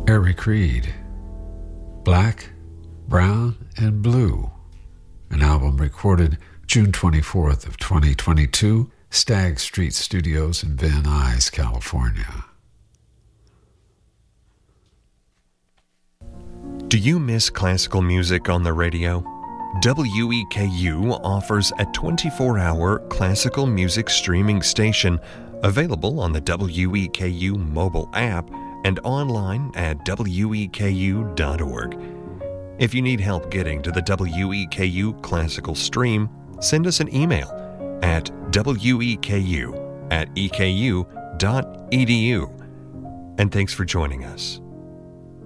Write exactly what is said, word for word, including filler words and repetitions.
Eric Reed, Black, Brown, and Blue, an album recorded June twenty-fourth of twenty twenty-two, Stagg Street Studios in Van Nuys, California. Do you miss classical music on the radio? W E K U offers a twenty-four hour classical music streaming station available on the W E K U mobile app and online at W E K U dot org. If you need help getting to the W E K U classical stream, send us an email at weku at e k u dot e d u. And thanks for joining us.